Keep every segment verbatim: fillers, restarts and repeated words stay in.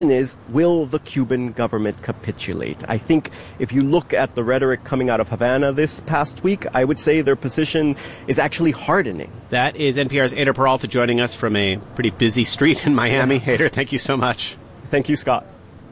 is, will the Cuban government capitulate? I think if you look at the rhetoric coming out of Havana this past week, I would say their position is actually hardening. That is N P R's Eyder Peralta joining us from a pretty busy street in Miami. Yeah. Eyder, thank you so much. Thank you, Scott.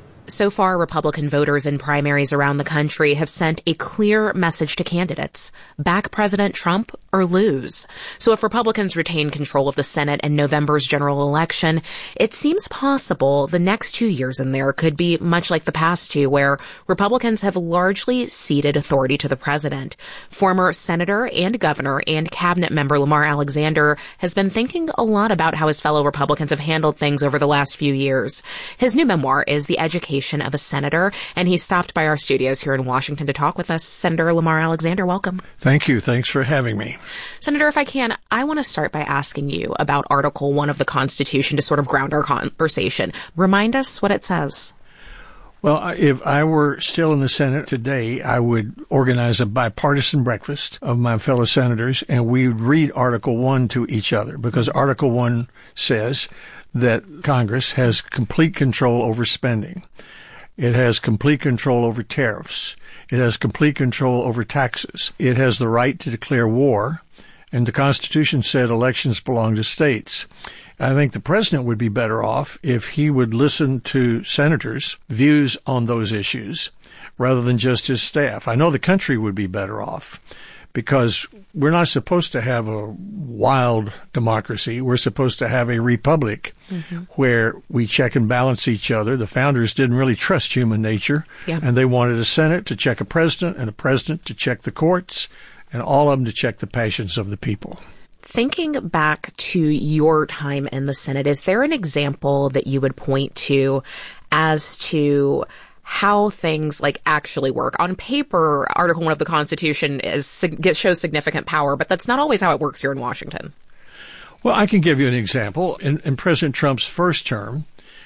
So far, Republican voters in primaries around the country have sent a clear message to candidates: back President Trump or lose. So if Republicans retain control of the Senate in November's general election, it seems possible the next two years in there could be much like the past two, where Republicans have largely ceded authority to the president. Former Senator and Governor and cabinet member Lamar Alexander has been thinking a lot about how his fellow Republicans have handled things over the last few years. His new memoir is The Education of a Senator, and he stopped by our studios here in Washington to talk with us. Senator Lamar Alexander, welcome. Thank you. Thanks for having me. Senator, if I can, I want to start by asking you about Article one of the Constitution to sort of ground our conversation. Remind us what it says. Well, if I were still in the Senate today, I would organize a bipartisan breakfast of my fellow senators, and we would read Article one to each other, because Article one says that Congress has complete control over spending. It has complete control over tariffs. It has complete control over taxes. It has the right to declare war. And the Constitution said elections belong to states. I think the president would be better off if he would listen to senators' views on those issues rather than just his staff. I know the country would be better off, because we're not supposed to have a wild democracy. We're supposed to have a republic mm-hmm. where we check and balance each other. The founders didn't really trust human nature, yeah. and they wanted a Senate to check a president and a president to check the courts, and all of them to check the passions of the people. Thinking back to your time in the Senate, is there an example that you would point to as to how things like actually work? On paper, Article one of the Constitution is shows significant power, but that's not always how it works here in Washington. Well, I can give you an example. In, in President Trump's first term,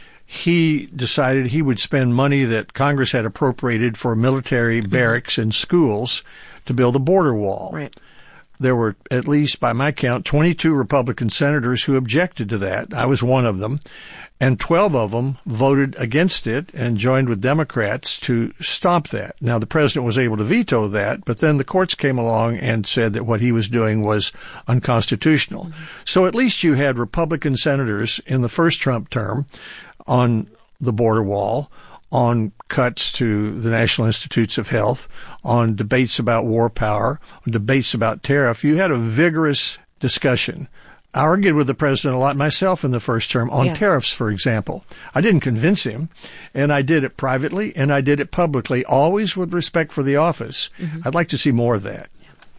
he decided he would spend money that Congress had appropriated for military barracks and schools to build a border wall. Right. There were, at least by my count, twenty-two Republican senators who objected to that. I was one of them. And twelve of them voted against it and joined with Democrats to stop that. Now, the president was able to veto that, but then the courts came along and said that what he was doing was unconstitutional. Mm-hmm. So at least you had Republican senators in the first Trump term on the border wall, on cuts to the National Institutes of Health, on debates about war power, on debates about tariff. You had a vigorous discussion. I argued with the president a lot myself in the first term on yeah. tariffs, for example. I didn't convince him, and I did it privately, and I did it publicly, always with respect for the office. Mm-hmm. I'd like to see more of that.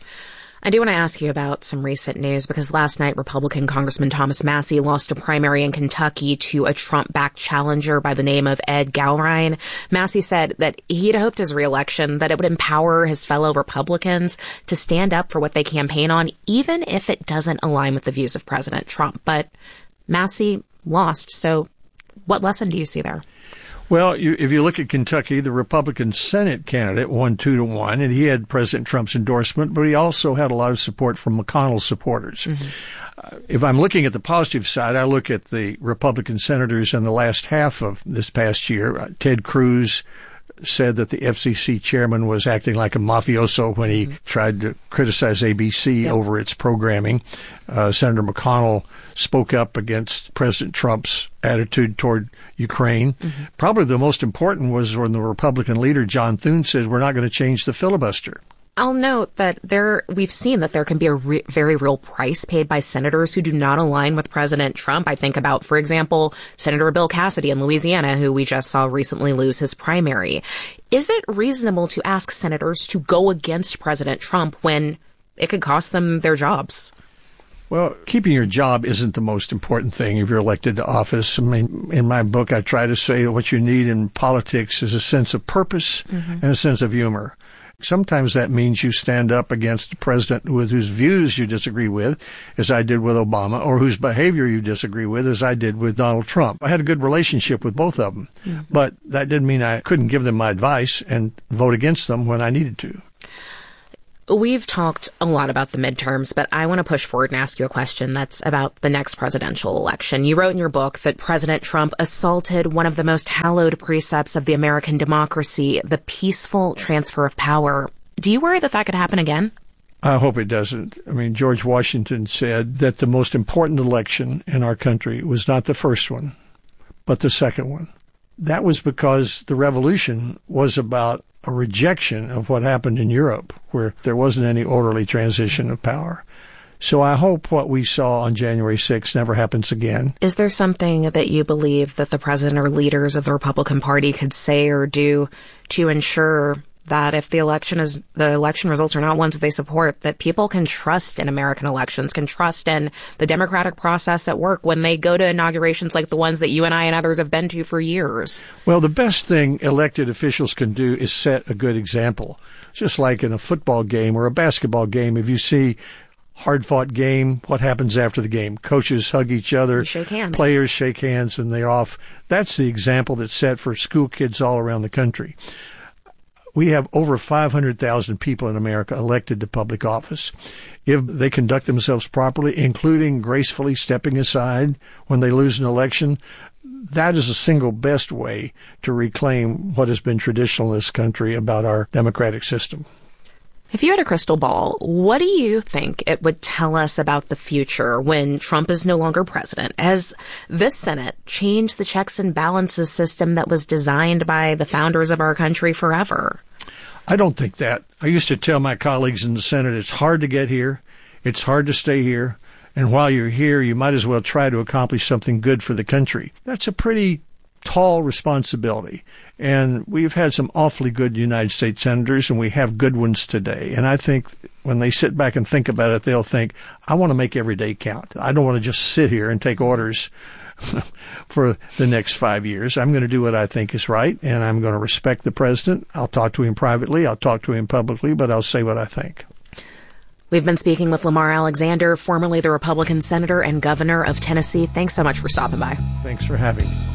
I do want to ask you about some recent news, because last night Republican Congressman Thomas Massie lost a primary in Kentucky to a Trump-backed challenger by the name of Ed Galrein. Massie said that he'd hoped his reelection, that it would empower his fellow Republicans to stand up for what they campaign on, even if it doesn't align with the views of President Trump. But Massie lost, so what lesson do you see there? Well, you, if you look at Kentucky, the Republican Senate candidate won two to one, and he had President Trump's endorsement, but he also had a lot of support from McConnell's supporters. Mm-hmm. Uh, if I'm looking at the positive side, I look at the Republican senators in the last half of this past year. Uh, Ted Cruz said that the F C C chairman was acting like a mafioso when he mm-hmm. tried to criticize A B C yep. over its programming. Uh, Senator McConnell spoke up against President Trump's attitude toward Ukraine. Mm-hmm. Probably the most important was when the Republican leader, John Thune, said, we're not going to change the filibuster. I'll note that there, we've seen that there can be a re- very real price paid by senators who do not align with President Trump. I think about, for example, Senator Bill Cassidy in Louisiana, who we just saw recently lose his primary. Is it reasonable to ask senators to go against President Trump when it could cost them their jobs? Well, keeping your job isn't the most important thing if you're elected to office. I mean, in my book, I try to say that what you need in politics is a sense of purpose mm-hmm. and a sense of humor. Sometimes that means you stand up against a president with whose views you disagree with, as I did with Obama, or whose behavior you disagree with, as I did with Donald Trump. I had a good relationship with both of them, mm-hmm. but that didn't mean I couldn't give them my advice and vote against them when I needed to. We've talked a lot about the midterms, but I want to push forward and ask you a question that's about the next presidential election. You wrote in your book that President Trump assaulted one of the most hallowed precepts of the American democracy, the peaceful transfer of power. Do you worry that that could happen again? I hope it doesn't. I mean, George Washington said that the most important election in our country was not the first one, but the second one. That was because the revolution was about a rejection of what happened in Europe, where there wasn't any orderly transition of power. So I hope what we saw on January sixth never happens again. Is there something that you believe that the president or leaders of the Republican Party could say or do to ensure that if the election is the election results are not ones that they support, that people can trust in American elections, can trust in the democratic process at work when they go to inaugurations like the ones that you and I and others have been to for years? Well, the best thing elected officials can do is set a good example. Just like in a football game or a basketball game, if you see hard-fought game, what happens after the game? Coaches hug each other, you shake hands. Players shake hands, and they're off. That's the example that's set for school kids all around the country. We have over five hundred thousand people in America elected to public office. If they conduct themselves properly, including gracefully stepping aside when they lose an election, that is the single best way to reclaim what has been traditional in this country about our democratic system. If you had a crystal ball, what do you think it would tell us about the future when Trump is no longer president? Has this Senate changed the checks and balances system that was designed by the founders of our country forever? I don't think that. I used to tell my colleagues in the Senate, it's hard to get here, it's hard to stay here, and while you're here, you might as well try to accomplish something good for the country. That's a pretty tall responsibility. And we've had some awfully good United States senators, and we have good ones today. And I think when they sit back and think about it, they'll think, I want to make every day count. I don't want to just sit here and take orders for the next five years. I'm going to do what I think is right, and I'm going to respect the president. I'll talk to him privately. I'll talk to him publicly, but I'll say what I think. We've been speaking with Lamar Alexander, formerly the Republican senator and governor of Tennessee. Thanks so much for stopping by. Thanks for having me.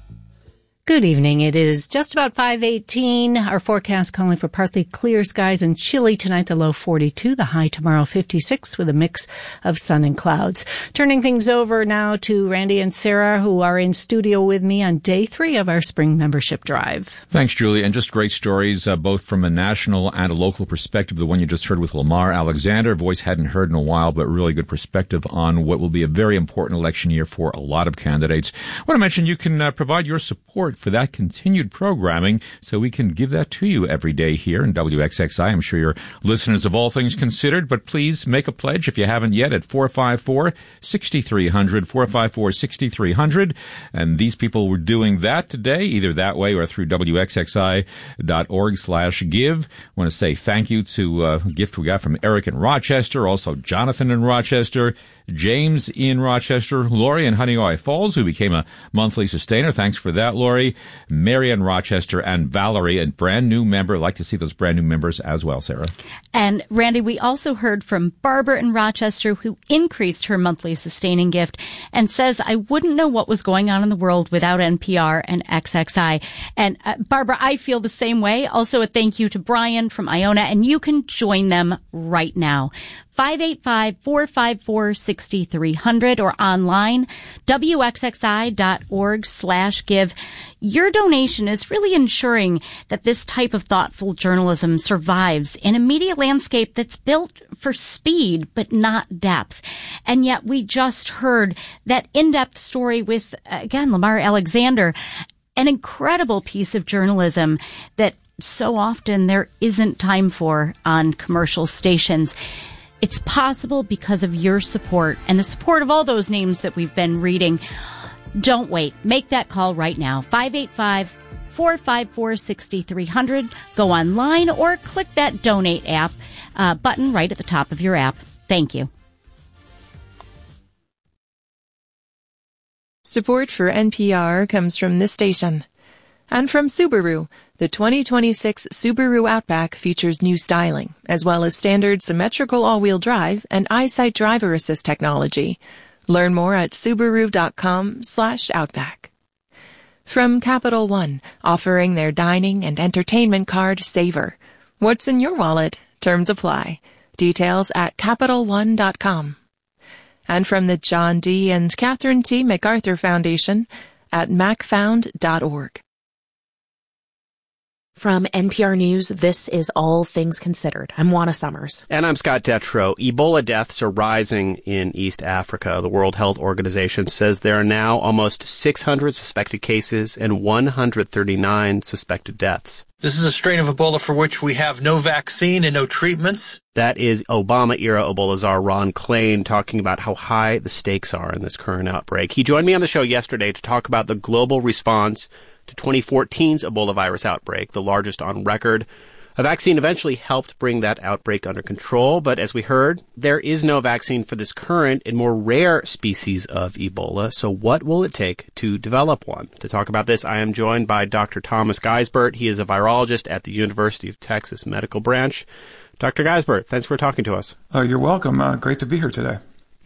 Good evening. It is just about five eighteen. Our forecast calling for partly clear skies and chilly tonight, the low forty-two, the high tomorrow fifty-six with a mix of sun and clouds. Turning things over now to Randy and Sarah, who are in studio with me on day three of our spring membership drive. Thanks, Julie. And just great stories, uh, both from a national and a local perspective. The one you just heard with Lamar Alexander, voice hadn't heard in a while, but really good perspective on what will be a very important election year for a lot of candidates. I want to mention you can uh, provide your support for that continued programming, so we can give that to you every day here in W X X I. I'm sure you're listeners of All Things Considered, but please make a pledge if you haven't yet at four five four, six three zero zero, four five four, six three zero zero. And these people were doing that today, either that way or through W X X I dot org slash give. I want to say thank you to uh, a gift we got from Eric in Rochester, also Jonathan in Rochester, James in Rochester, Lori in Honeoye Falls, who became a monthly sustainer. Thanks for that, Lori. Mary in Rochester, and Valerie, a brand new member. I'd like to see those brand new members as well, Sarah. And Randy, we also heard from Barbara in Rochester, who increased her monthly sustaining gift and says, I wouldn't know what was going on in the world without N P R and X X I. And uh, Barbara, I feel the same way. Also a thank you to Brian from Iona, and you can join them right now. five eight five, four five four, six three zero zero or online, W X X I dot org slash give. Your donation is really ensuring that this type of thoughtful journalism survives in a media landscape that's built for speed but not depth. And yet we just heard that in-depth story with, again, Lamar Alexander, an incredible piece of journalism that so often there isn't time for on commercial stations. It's possible because of your support and the support of all those names that we've been reading. Don't wait. Make that call right now. five eight five, four five four, six three zero zero. Go online or click that donate app uh, button right at the top of your app. Thank you. Support for N P R comes from this station. And from Subaru, the twenty twenty-six Subaru Outback features new styling, as well as standard symmetrical all-wheel drive and EyeSight driver assist technology. Learn more at Subaru.com slash Outback. From Capital One, offering their dining and entertainment card Savor. What's in your wallet? Terms apply. Details at capital one dot com. And from the John D. and Catherine T. MacArthur Foundation at mac found dot org. From N P R News, this is All Things Considered. I'm Juana Summers. And I'm Scott Detrow. Ebola deaths are rising in East Africa. The World Health Organization says there are now almost six hundred suspected cases and one hundred thirty-nine suspected deaths. This is a strain of Ebola for which we have no vaccine and no treatments. That is Obama-era Ebola czar Ron Klain talking about how high the stakes are in this current outbreak. He joined me on the show yesterday to talk about the global response to twenty fourteen's Ebola virus outbreak, the largest on record. A vaccine eventually helped bring that outbreak under control, but as we heard, there is no vaccine for this current and more rare species of Ebola. So what will it take to develop one? To talk about this, I am joined by Doctor Thomas Geisbert. He is a virologist at the University of Texas Medical Branch. Doctor Geisbert, thanks for talking to us. Oh, you're welcome. Uh, great to be here today.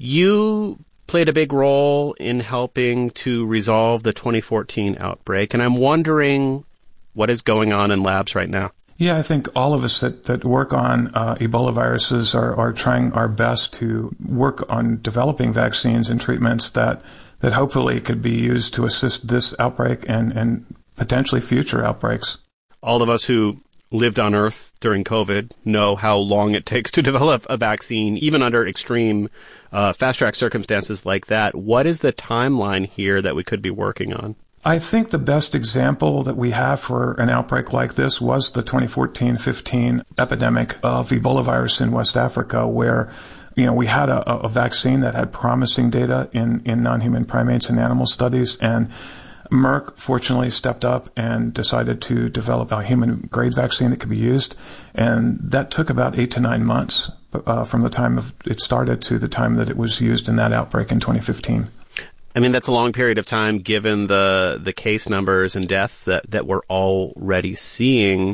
You played a big role in helping to resolve the twenty fourteen outbreak, and I'm wondering what is going on in labs right now. Yeah, I think all of us that, that work on uh, Ebola viruses are, are trying our best to work on developing vaccines and treatments that, that hopefully could be used to assist this outbreak and, and potentially future outbreaks. All of us who lived on Earth during COVID know how long it takes to develop a vaccine, even under extreme uh, fast-track circumstances like that. What is the timeline here that we could be working on? I think the best example that we have for an outbreak like this was the twenty fourteen fifteen epidemic of Ebola virus in West Africa, where, you know, we had a, a vaccine that had promising data in, in non-human primates and animal studies, and Merck fortunately stepped up and decided to develop a human-grade vaccine that could be used, and that took about eight to nine months uh, from the time of it started to the time that it was used in that outbreak in twenty fifteen. I mean, that's a long period of time given the the case numbers and deaths that, that we're already seeing.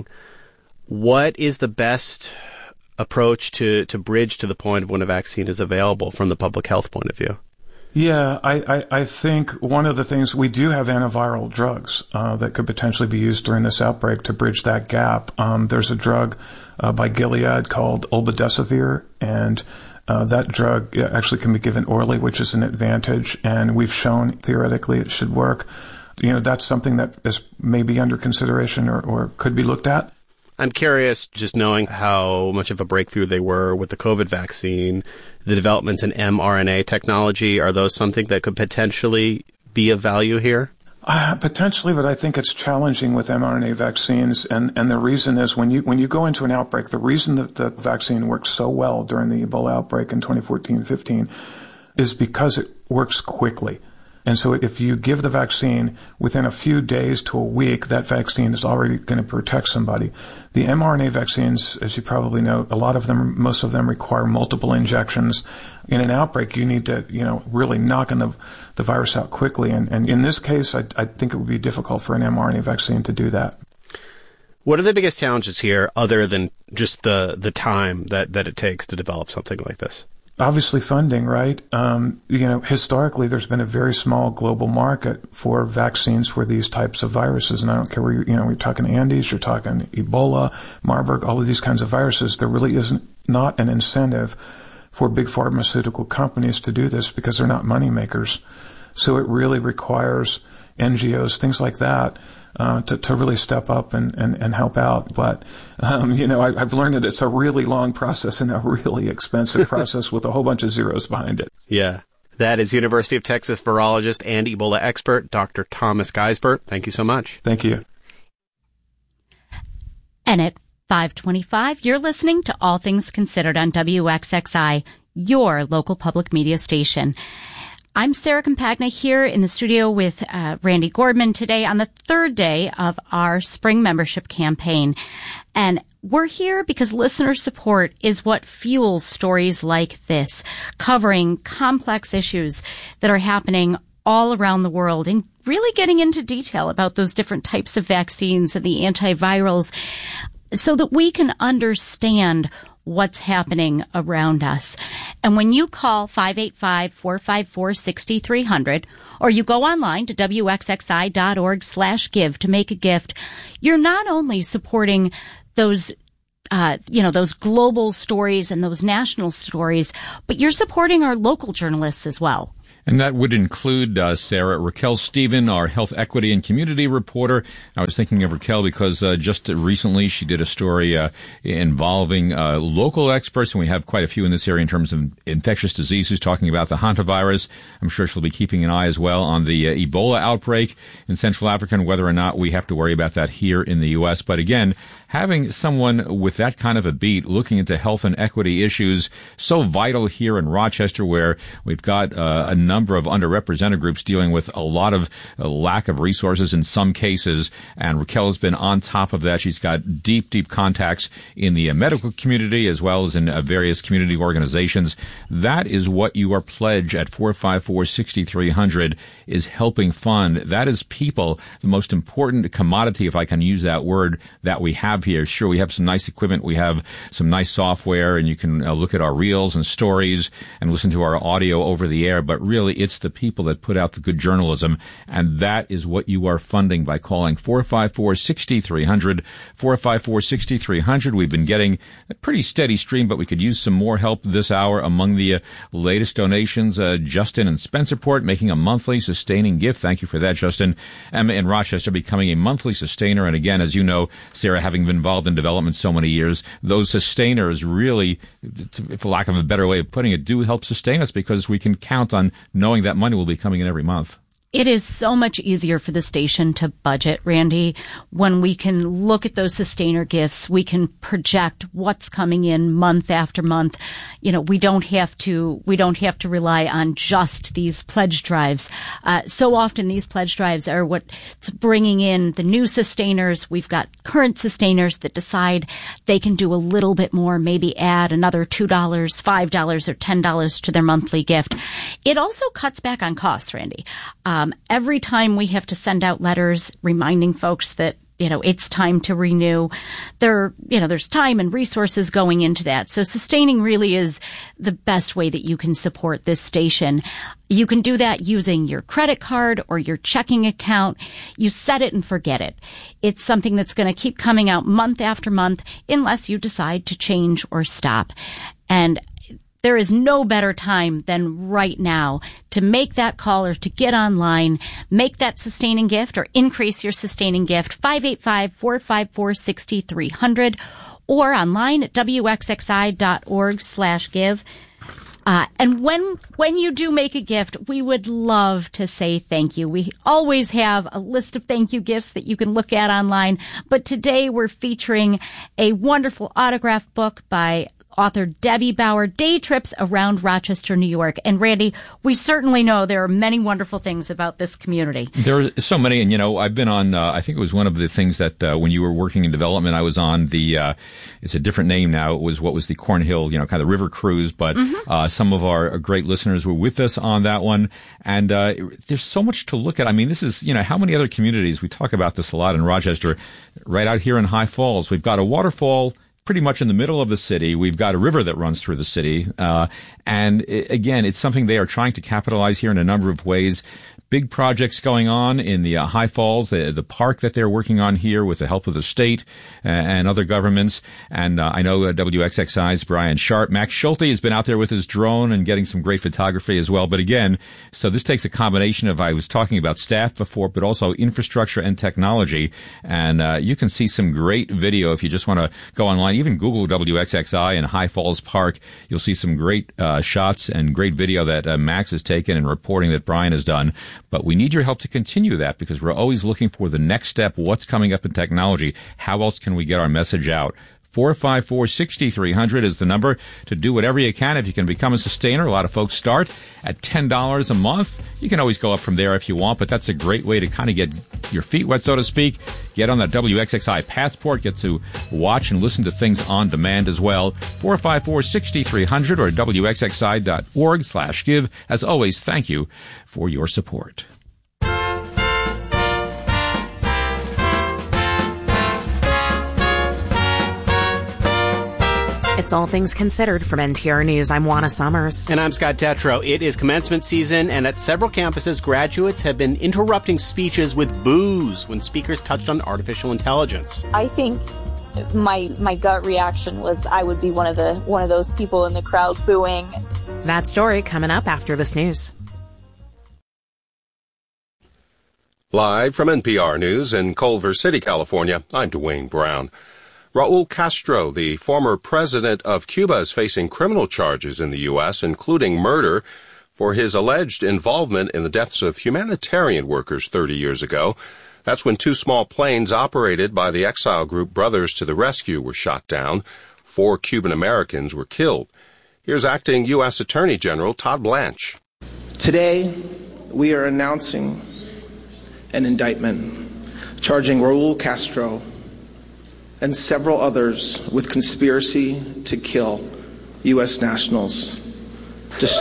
What is the best approach to, to bridge to the point of when a vaccine is available from the public health point of view? Yeah, I, I, I think one of the things, we do have antiviral drugs uh, that could potentially be used during this outbreak to bridge that gap. Um, there's a drug uh, by Gilead called Olbadesivir, and Uh, that drug actually can be given orally, which is an advantage, and we've shown theoretically it should work. You know, that's something that is maybe under consideration or, or could be looked at. I'm curious, just knowing how much of a breakthrough they were with the COVID vaccine, the developments in mRNA technology, are those something that could potentially be of value here? Uh, potentially, but I think it's challenging with mRNA vaccines, and, and the reason is when you when you go into an outbreak, the reason that the vaccine worked so well during the Ebola outbreak in twenty fourteen fifteen is because it works quickly. And so if you give the vaccine within a few days to a week, that vaccine is already going to protect somebody. The mRNA vaccines, as you probably know, a lot of them, most of them require multiple injections. In an outbreak, you need to, you know, really knock the, the virus out quickly. And, and in this case, I, I think it would be difficult for an mRNA vaccine to do that. What are the biggest challenges here other than just the, the time that, that it takes to develop something like this? Obviously funding, right? Um, you know, historically, there's been a very small global market for vaccines for these types of viruses. And I don't care where you, you know, we're talking Andes, you're talking Ebola, Marburg, all of these kinds of viruses. There really isn't not an incentive for big pharmaceutical companies to do this because they're not money makers. So it really requires N G Os, things like that, Uh, to, to really step up and, and, and help out. But, um, you know, I, I've learned that it's a really long process and a really expensive process with a whole bunch of zeros behind it. Yeah. That is University of Texas virologist and Ebola expert, Doctor Thomas Geisbert. Thank you so much. Thank you. And at five twenty-five, you're listening to All Things Considered on W X X I, your local public media station. I'm Sarah Compagna here in the studio with uh, Randy Gordman today on the third day of our spring membership campaign. And we're here because listener support is what fuels stories like this, covering complex issues that are happening all around the world and really getting into detail about those different types of vaccines and the antivirals so that we can understand what's happening around us. And when you call five eight five, four five four, six three zero zero or you go online to W X X I dot org slash give to make a gift, you're not only supporting those uh, you know, those global stories and those national stories, but you're supporting our local journalists as well. And that would include, uh, Sarah, Raquel Stephen, our health equity and community reporter. I was thinking of Raquel because uh, just recently she did a story uh, involving uh, local experts, and we have quite a few in this area in terms of infectious diseases, talking about the hantavirus. I'm sure she'll be keeping an eye as well on the uh, Ebola outbreak in Central Africa and whether or not we have to worry about that here in the U S. But again, having someone with that kind of a beat looking into health and equity issues, so vital here in Rochester, where we've got uh, a number of underrepresented groups dealing with a lot of uh, lack of resources in some cases. And Raquel has been on top of that. She's got deep, deep contacts in the uh, medical community as well as in uh, various community organizations. That is what your pledge at four five four, six three zero zero is helping fund. That is people, the most important commodity, if I can use that word, that we have here. Sure, we have some nice equipment. We have some nice software, and you can uh, look at our reels and stories and listen to our audio over the air. But really, it's the people that put out the good journalism, and that is what you are funding by calling four five four, six three zero zero, four five four, six three zero zero. We've been getting a pretty steady stream, but we could use some more help this hour. Among the uh, latest donations, uh, Justin and Spencerport making a monthly sustaining gift. Thank you for that, Justin. Emma in Rochester becoming a monthly sustainer. And again, as you know, Sarah, having been involved in development so many years, those sustainers really, for lack of a better way of putting it, do help sustain us because we can count on knowing that money will be coming in every month. It is so much easier for the station to budget, Randy, when we can look at those sustainer gifts. We can project what's coming in month after month. You know, we don't have to, we don't have to rely on just these pledge drives. Uh, so often these pledge drives are what's bringing in the new sustainers. We've got current sustainers that decide they can do a little bit more, maybe add another two dollars, five dollars, or ten dollars to their monthly gift. It also cuts back on costs, Randy. Um, every time we have to send out letters reminding folks that, you know, it's time to renew, there, you know, there's time and resources going into that. So sustaining really is the best way that you can support this station. You can do that using your credit card or your checking account. You set it and forget it. It's something that's going to keep coming out month after month unless you decide to change or stop. And there is no better time than right now to make that call or to get online, make that sustaining gift or increase your sustaining gift, five eight five, four five four, six three zero zero, or online at W X X I dot org slash give. Uh, and when, when you do make a gift, we would love to say thank you. We always have a list of thank you gifts that you can look at online. But today we're featuring a wonderful autograph book by author Debbie Bauer, Day Trips Around Rochester, New York. And Randy, we certainly know there are many wonderful things about this community. There are so many, and you know, I've been on, uh, I think it was one of the things that uh, when you were working in development, I was on the, uh, it's a different name now, it was what was the Cornhill, you know, kind of river cruise, but mm-hmm. uh, some of our great listeners were with us on that one. And uh, there's so much to look at. I mean, this is, you know, how many other communities, we talk about this a lot in Rochester, right out here in High Falls, we've got a waterfall pretty much in the middle of the city. We've got a river that runs through the city. Uh, and it, again, it's something they are trying to capitalize here in a number of ways. Big projects going on in the uh, High Falls, the, the park that they're working on here with the help of the state uh, and other governments. And uh, I know uh, W X X I's Brian Sharp. Max Schulte has been out there with his drone and getting some great photography as well. But again, so this takes a combination of, I was talking about staff before, but also infrastructure and technology. And uh, you can see some great video if you just want to go online. Even Google W X X I and High Falls Park. You'll see some great uh, shots and great video that uh, Max has taken and reporting that Brian has done. But we need your help to continue that because we're always looking for the next step. What's coming up in technology? How else can we get our message out? four five four, six three zero zero is the number to do whatever you can. If you can become a sustainer, a lot of folks start at ten dollars a month. You can always go up from there if you want, but that's a great way to kind of get your feet wet, so to speak. Get on that W X X I passport, get to watch and listen to things on demand as well. four five four, six three zero zero or W X X I dot org slash give. As always, thank you for your support. It's All Things Considered from N P R News. I'm Juana Summers. And I'm Scott Tetro. It is commencement season, and at several campuses, graduates have been interrupting speeches with boos when speakers touched on artificial intelligence. I think my my gut reaction was I would be one of the one of those people in the crowd booing. That story coming up after this news. Live from N P R News in Culver City, California, I'm Dwayne Brown. Raul Castro, the former president of Cuba, is facing criminal charges in the U S, including murder, for his alleged involvement in the deaths of humanitarian workers thirty years ago. That's when two small planes operated by the exile group Brothers to the Rescue were shot down. Four Cuban Americans were killed. Here's Acting U S Attorney General Todd Blanche. Today, we are announcing an indictment charging Raul Castro and several others with conspiracy to kill U S nationals. Just...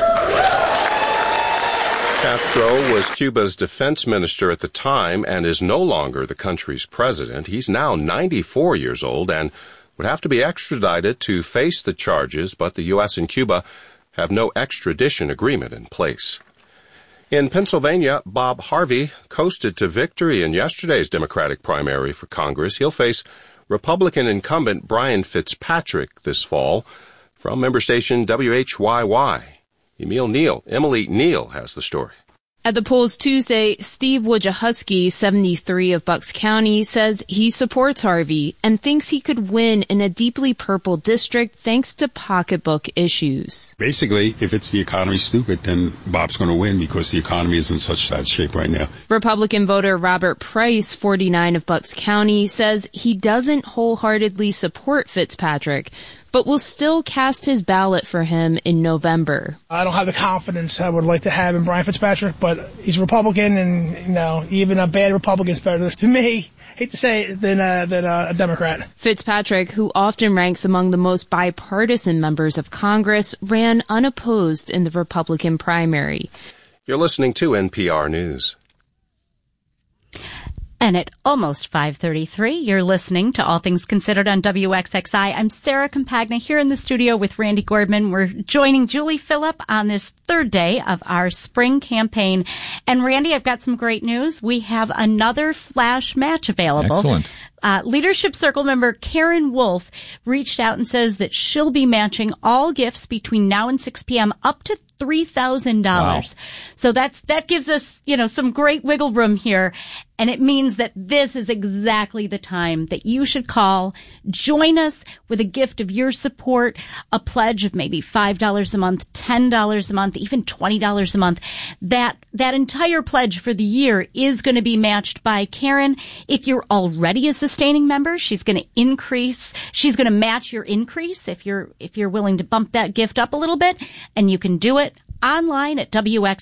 Castro was Cuba's defense minister at the time and is no longer the country's president. He's now ninety-four years old and would have to be extradited to face the charges, but the U S and Cuba have no extradition agreement in place. In Pennsylvania, Bob Harvey coasted to victory in yesterday's Democratic primary for Congress. He'll face Republican incumbent Brian Fitzpatrick this fall. From member station W H Y Y, Emil Neal, Emily Neal has the story. At the polls Tuesday, Steve Wojciechowski, seventy-three of Bucks County, says he supports Harvey and thinks he could win in a deeply purple district thanks to pocketbook issues. Basically, if it's the economy stupid, then Bob's going to win because the economy is in such bad shape right now. Republican voter Robert Price, forty-nine of Bucks County, says he doesn't wholeheartedly support Fitzpatrick, but will still cast his ballot for him in November. I don't have the confidence I would like to have in Brian Fitzpatrick, but he's a Republican, and you know, even a bad Republican is better to me, hate to say it, than, uh, than uh, a Democrat. Fitzpatrick, who often ranks among the most bipartisan members of Congress, ran unopposed in the Republican primary. You're listening to N P R News. And at almost five thirty-three, you're listening to All Things Considered on W X X I. I'm Sarah Compagna here in the studio with Randy Gordman. We're joining Julie Phillip on this third day of our spring campaign. And Randy, I've got some great news. We have another flash match available. Excellent. Uh, Leadership Circle member Karen Wolf reached out and says that she'll be matching all gifts between now and six p.m. up to three thousand dollars. Wow. So that's, that gives us, you know, some great wiggle room here. And it means that this is exactly the time that you should call, join us with a gift of your support, a pledge of maybe five dollars a month, ten dollars a month, even twenty dollars a month. That, that entire pledge for the year is going to be matched by Karen. If you're already a sustaining member, she's going to increase, she's going to match your increase if you're, if you're willing to bump that gift up a little bit, and you can do it online at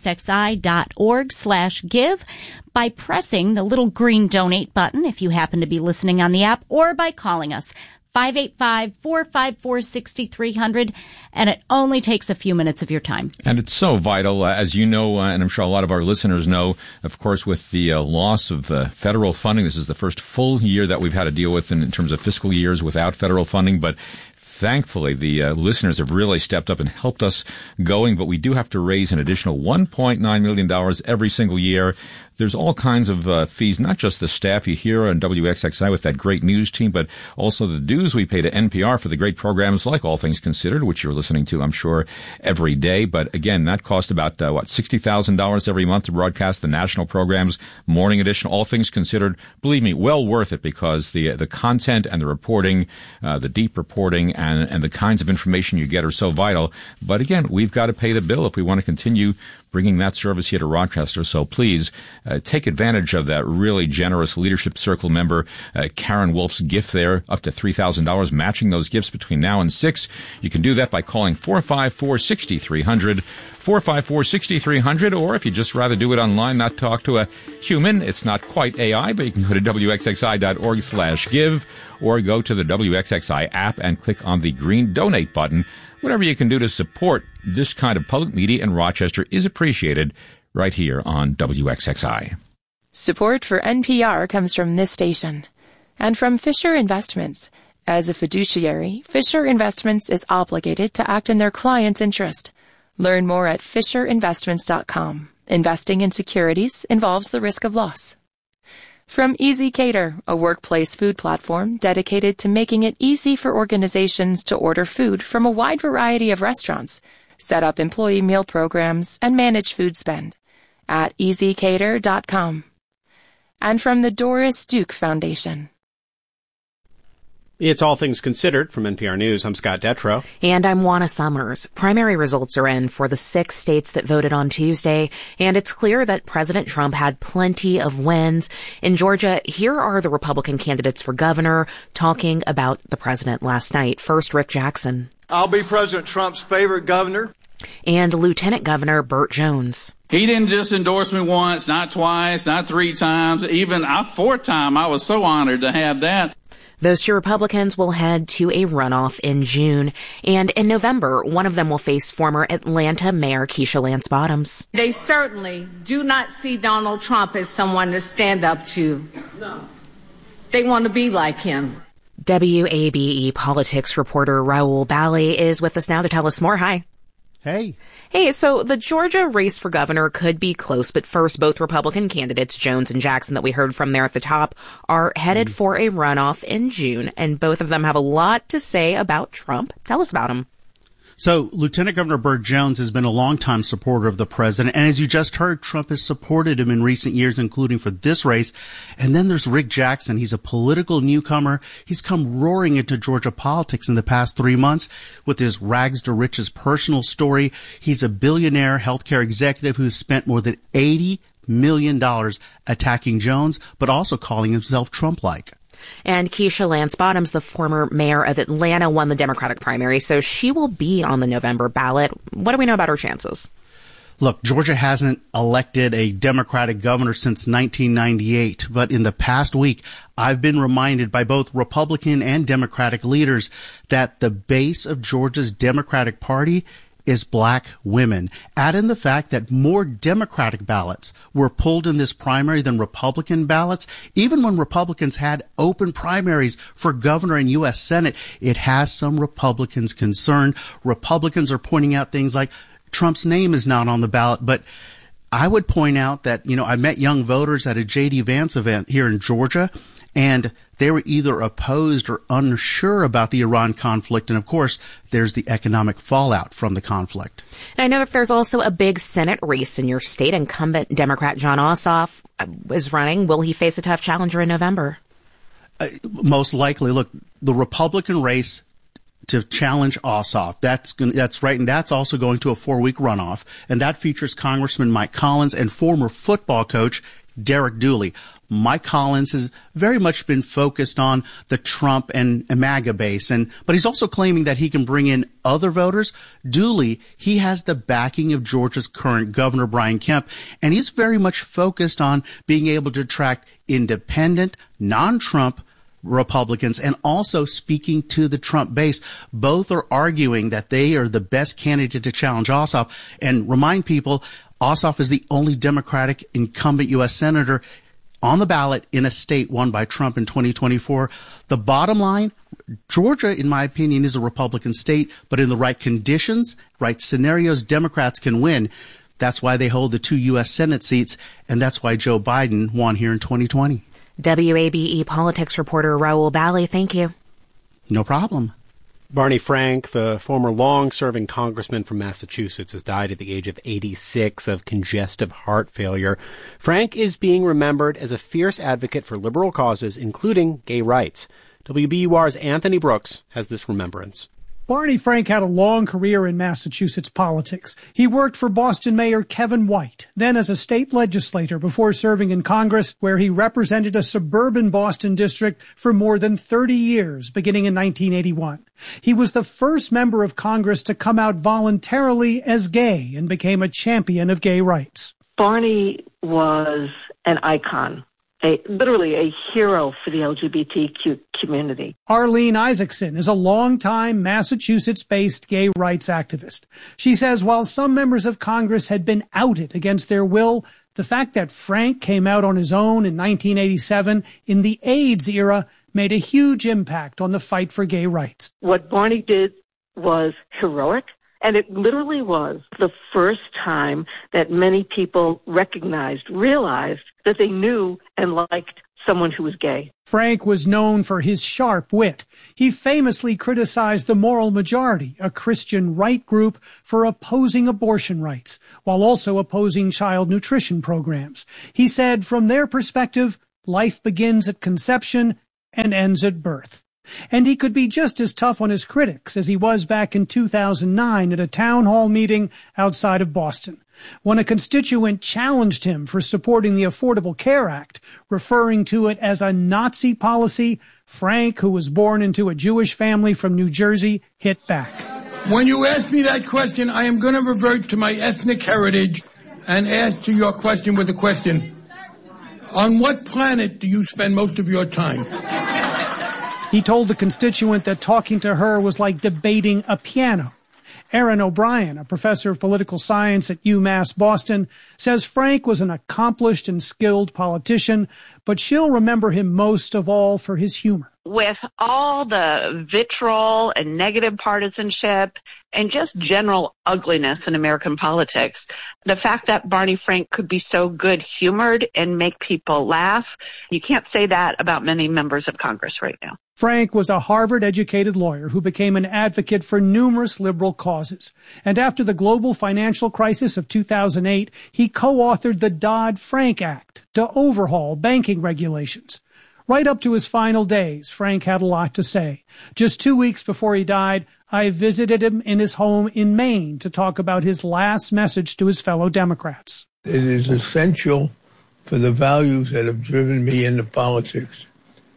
wxxi.org slash give by pressing the little green donate button if you happen to be listening on the app, or by calling us five eight five, four five four, six three zero zero, and it only takes a few minutes of your time. And it's so vital, uh, as you know, uh, and I'm sure a lot of our listeners know, of course, with the uh, loss of uh, federal funding. This is the first full year that we've had to deal with in, in terms of fiscal years without federal funding, but thankfully, the uh, listeners have really stepped up and helped us going, but we do have to raise an additional one point nine million dollars every single year. There's all kinds of uh, fees, not just the staff you hear on W X X I with that great news team, but also the dues we pay to N P R for the great programs like All Things Considered, which you're listening to, I'm sure, every day. But again, that costs about, uh, what, sixty thousand dollars every month to broadcast the national programs, Morning Edition, All Things Considered. Believe me, well worth it, because the the content and the reporting, uh, the deep reporting and, and the kinds of information you get are so vital. But again, we've got to pay the bill if we want to continue bringing that service here to Rochester. So please uh, take advantage of that really generous Leadership Circle member, uh, Karen Wolf's gift there, up to three thousand dollars, matching those gifts between now and six. You can do that by calling four five four, six three zero zero, four five four, six three zero zero, or if you'd just rather do it online, not talk to a human, it's not quite A I, but you can go to wxxi.org slash give, or go to the W X X I app and click on the green donate button. Whatever you can do to support this kind of public media in Rochester is appreciated right here on W X X I. Support for N P R comes from this station and from Fisher Investments. As a fiduciary, Fisher Investments is obligated to act in their client's interest. Learn more at fisher investments dot com. Investing in securities involves the risk of loss. From Easy Cater, a workplace food platform dedicated to making it easy for organizations to order food from a wide variety of restaurants, set up employee meal programs, and manage food spend at easy cater dot com. And from the Doris Duke Foundation. It's All Things Considered from N P R News. I'm Scott Detrow. And I'm Juana Summers. Primary results are in for the six states that voted on Tuesday, and it's clear that President Trump had plenty of wins. In Georgia, here are the Republican candidates for governor talking about the president last night. First, Rick Jackson. I'll be President Trump's favorite governor. And Lieutenant Governor Burt Jones. He didn't just endorse me once, not twice, not three times, even a fourth time. I was so honored to have that. Those two Republicans will head to a runoff in June. And in November, one of them will face former Atlanta Mayor Keisha Lance Bottoms. They certainly do not see Donald Trump as someone to stand up to. No. They want to be like him. W A B E politics reporter Raul Bali is with us now to tell us more. Hi. Hey. Hey, so the Georgia race for governor could be close, but first, both Republican candidates, Jones and Jackson, that we heard from there at the top, are headed mm. for a runoff in June, and both of them have a lot to say about Trump. Tell us about him. So Lieutenant Governor Burt Jones has been a longtime supporter of the president. And as you just heard, Trump has supported him in recent years, including for this race. And then there's Rick Jackson. He's a political newcomer. He's come roaring into Georgia politics in the past three months with his rags to riches personal story. He's a billionaire healthcare executive who's spent more than eighty million dollars attacking Jones, but also calling himself Trump-like. And Keisha Lance Bottoms, the former mayor of Atlanta, won the Democratic primary, so she will be on the November ballot. What do we know about her chances? Look, Georgia hasn't elected a Democratic governor since nineteen ninety-eight, but in the past week, I've been reminded by both Republican and Democratic leaders that the base of Georgia's Democratic Party is black women. Add in the fact that more Democratic ballots were pulled in this primary than Republican ballots. Even when Republicans had open primaries for governor and U S Senate, it has some Republicans concerned. Republicans are pointing out things like Trump's name is not on the ballot, but I would point out that, you know, I met young voters at a J D Vance event here in Georgia, and they were either opposed or unsure about the Iran conflict. And, of course, there's the economic fallout from the conflict. And I know that there's also a big Senate race in your state. Incumbent Democrat Jon Ossoff is running. Will he face a tough challenger in November? Uh, most likely. Look, the Republican race to challenge Ossoff, that's gonna, that's right, and that's also going to a four-week runoff. And that features Congressman Mike Collins and former football coach Derek Dooley. Mike Collins has very much been focused on the Trump and MAGA base, and but he's also claiming that he can bring in other voters. Dooley, he has the backing of Georgia's current governor, Brian Kemp, and he's very much focused on being able to attract independent, non-Trump Republicans and also speaking to the Trump base. Both are arguing that they are the best candidate to challenge Ossoff. And remind people, Ossoff is the only Democratic incumbent U S senator on the ballot in a state won by Trump in twenty twenty-four. The bottom line, Georgia, in my opinion, is a Republican state, but in the right conditions, right scenarios, Democrats can win. That's why they hold the two U S Senate seats, and that's why Joe Biden won here in twenty twenty. W A B E politics reporter Raul Bali, thank you. No problem. Barney Frank, the former long-serving congressman from Massachusetts, has died at the age of eighty-six of congestive heart failure. Frank is being remembered as a fierce advocate for liberal causes, including gay rights. W B U R's Anthony Brooks has this remembrance. Barney Frank had a long career in Massachusetts politics. He worked for Boston Mayor Kevin White, then as a state legislator before serving in Congress, where he represented a suburban Boston district for more than thirty years, beginning in nineteen eighty-one. He was the first member of Congress to come out voluntarily as gay and became a champion of gay rights. Barney was an icon. A, literally a hero for the L G B T Q community. Arlene Isaacson is a longtime Massachusetts-based gay rights activist. She says while some members of Congress had been outed against their will, the fact that Frank came out on his own in nineteen eighty-seven in the AIDS era made a huge impact on the fight for gay rights. What Barney did was heroic. And it literally was the first time that many people recognized, realized that they knew and liked someone who was gay. Frank was known for his sharp wit. He famously criticized the Moral Majority, a Christian right group, for opposing abortion rights, while also opposing child nutrition programs. He said, from their perspective, life begins at conception and ends at birth. And he could be just as tough on his critics as he was back in two thousand nine at a town hall meeting outside of Boston, when a constituent challenged him for supporting the Affordable Care Act, referring to it as a Nazi policy. Frank, who was born into a Jewish family from New Jersey, hit back. When you ask me that question, I am going to revert to my ethnic heritage and answer your question with a question. On what planet do you spend most of your time? He told the constituent that talking to her was like debating a piano. Aaron O'Brien, a professor of political science at UMass Boston, says Frank was an accomplished and skilled politician, but she'll remember him most of all for his humor. With all the vitriol and negative partisanship and just general ugliness in American politics, the fact that Barney Frank could be so good-humored and make people laugh, you can't say that about many members of Congress right now. Frank was a Harvard-educated lawyer who became an advocate for numerous liberal causes. And after the global financial crisis of two thousand eight, he co-authored the Dodd-Frank Act to overhaul banking regulations. Right up to his final days, Frank had a lot to say. Just two weeks before he died, I visited him in his home in Maine to talk about his last message to his fellow Democrats. It is essential for the values that have driven me into politics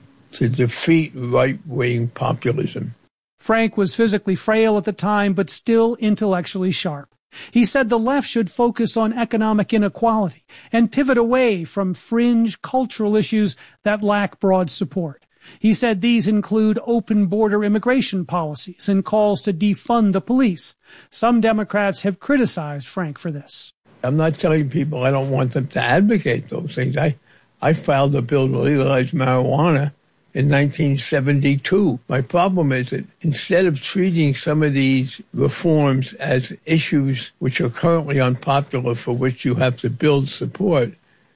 to defeat right-wing populism. Frank was physically frail at the time, but still intellectually sharp. He said the left should focus on economic inequality and pivot away from fringe cultural issues that lack broad support. He said these include open border immigration policies and calls to defund the police. Some Democrats have criticized Frank for this. I'm not telling people I don't want them to advocate those things. I, I filed a bill to legalize marijuana in nineteen seventy-two. My problem is that instead of treating some of these reforms as issues which are currently unpopular for which you have to build support,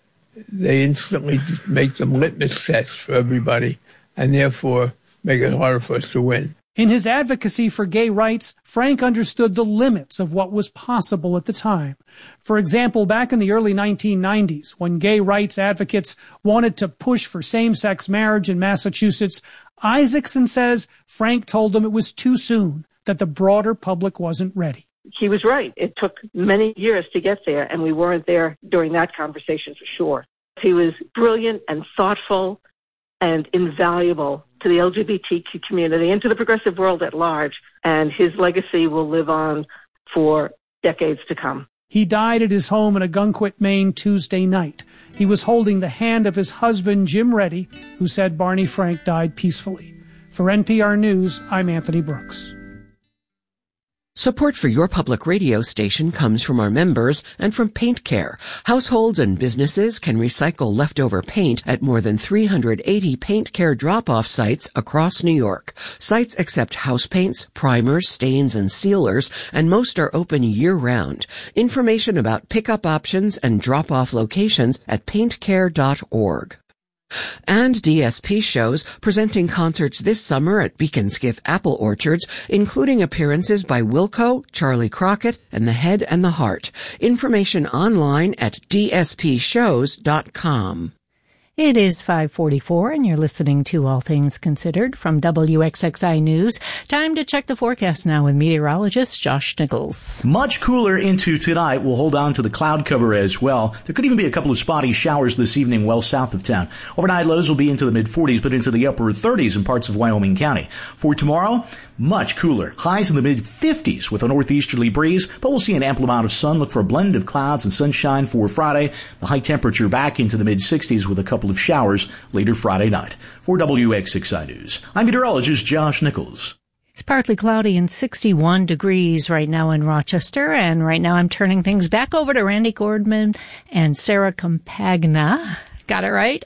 they instantly just make them litmus tests for everybody and therefore make it harder for us to win. In his advocacy for gay rights, Frank understood the limits of what was possible at the time. For example, back in the early nineteen nineties, when gay rights advocates wanted to push for same-sex marriage in Massachusetts, Isaacson says Frank told them it was too soon, that the broader public wasn't ready. He was right. It took many years to get there, and we weren't there during that conversation for sure. He was brilliant and thoughtful and invaluable to the L G B T Q community and to the progressive world at large, and his legacy will live on for decades to come. He died at his home in Ogunquit, Maine, Tuesday night. He was holding the hand of his husband, Jim Reddy, who said Barney Frank died peacefully. For N P R News, I'm Anthony Brooks. Support for your public radio station comes from our members and from Paint Care. Households and businesses can recycle leftover paint at more than three hundred eighty Paint Care drop-off sites across New York. Sites accept house paints, primers, stains, and sealers, and most are open year-round. Information about pickup options and drop-off locations at paint care dot org. And D S P shows presenting concerts this summer at Beaconsgiff Apple Orchards, including appearances by Wilco, Charlie Crockett, and The Head and the Heart. Information online at d s p shows dot com. It is five forty-four, and you're listening to All Things Considered from W X X I News. Time to check the forecast now with meteorologist Josh Nichols. Much cooler into tonight. We'll hold on to the cloud cover as well. There could even be a couple of spotty showers this evening well south of town. Overnight lows will be into the mid-forties, but into the upper thirties in parts of Wyoming County. For tomorrow, much cooler. Highs in the mid-fifties with a northeasterly breeze, but we'll see an ample amount of sun. Look for a blend of clouds and sunshine for Friday. The high temperature back into the mid-sixties with a couple of showers later Friday night. For W X X I News, I'm meteorologist Josh Nichols. It's partly cloudy and sixty-one degrees right now in Rochester, and right now I'm turning things back over to Randy Gordman and Sarah Campagna. Got it right?